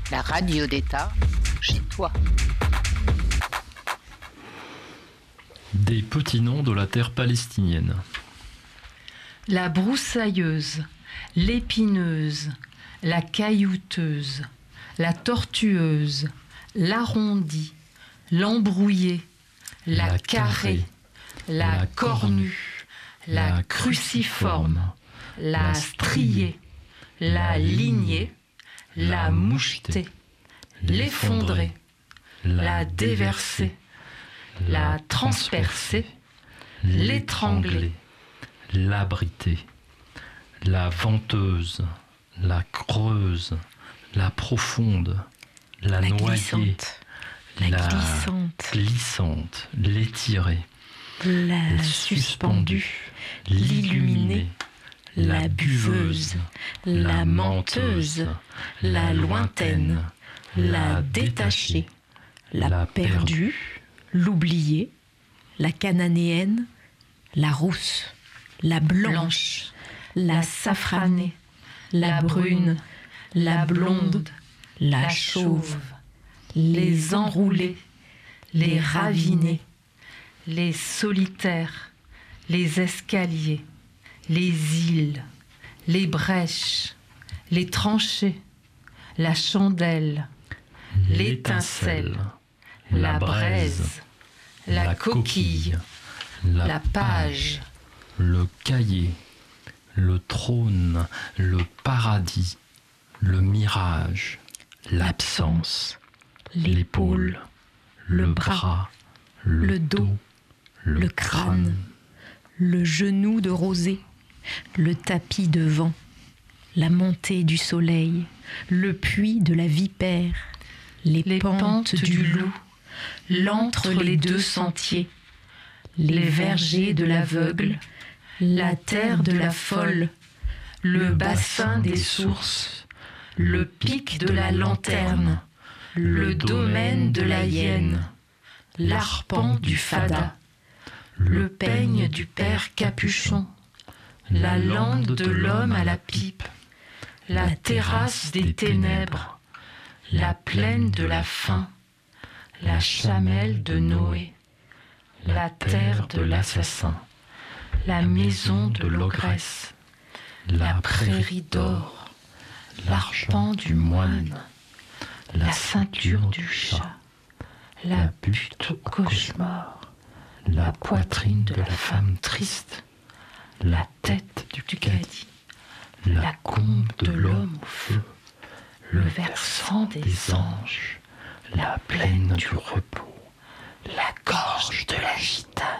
La radio d'État, chez toi. Des petits noms de la terre palestinienne. La broussailleuse, l'épineuse, la caillouteuse, la tortueuse, l'arrondie, l'embrouillée, la carrée, la cornue, la cruciforme, la striée, la lignée, la mouchetée, l'effondrée, la déversée, la transpercée, l'étranglée, L'abritée, la venteuse, la creuse, la profonde, la noyée, la glissante, l'étirée, la suspendue, l'illuminée, la buveuse, la menteuse, la lointaine, la détachée, la perdue, l'oubliée, la cananéenne, la rousse, la blanche, la safranée, la brune, la blonde, la chauve, les enroulés, les ravinés, les solitaires, les escaliers, les îles, les brèches, les tranchées, la chandelle, l'étincelle, la braise, la coquille, la page, le cahier, le trône, le paradis, le mirage, l'absence, l'épaule, le bras, le dos, le crâne, le genou de rosée, le tapis de vent, la montée du soleil, le puits de la vipère, les pentes du loup, l'entre les deux sentiers, les vergers de l'aveugle, la terre de la folle, le bassin des sources, le pic de la lanterne, le domaine de la hyène, l'arpent du fada, le peigne du père Capuchon, la lande de l'homme à la pipe, la terrasse des ténèbres, la plaine de la faim, la chamelle de Noé, la terre de l'assassin, la maison de l'ogresse, la prairie d'or, l'arpent du moine, la ceinture du chat, la butte au cauchemar, la poitrine de la femme triste, la tête du caddie, la combe de l'homme au feu, le versant des anges, la plaine du repos, la gorge de la gitane.